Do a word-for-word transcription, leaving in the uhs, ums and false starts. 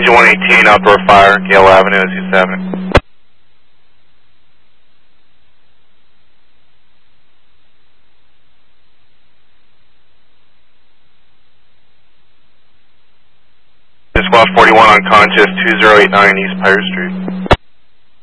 Engine one eighteen, outdoor fire, Gale Avenue, S U seven. Squad forty-one unconscious, two zero eight nine East Pyre Street.